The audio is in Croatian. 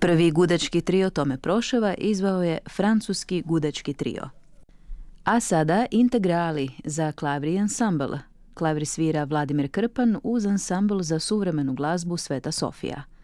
Prvi gudački trio Tome Proševa izveo je francuski gudački trio. A sada integrali za klavir i ansambl. Klavir svira Vladimir Krpan uz ansambl za suvremenu glazbu Sveta Sofija.